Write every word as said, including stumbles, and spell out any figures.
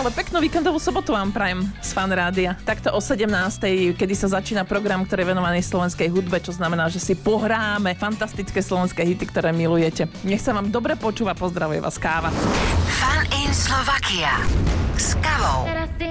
Ale peknú víkendovú sobotu vám prajem z Fan Rádia. Takto o sedemnástej, kedy sa začína program, ktorý je venovaný slovenskej hudbe, čo znamená, že si pohráme fantastické slovenské hity, ktoré milujete. Nech sa vám dobre počúva, pozdravuje vás Káva. Fan in Slovakia s Kavou.